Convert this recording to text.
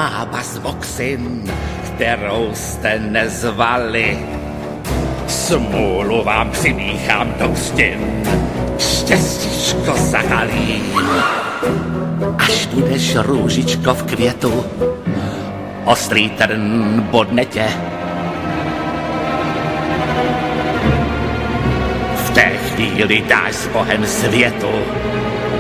bába z Voxin, kterou jste nezvali. Smůlu vám přimíchám do křtin, štěstíčko zahalím. Až budeš růžičko v květu, ostrý trn bodne tě. V té chvíli dáš s Bohem světu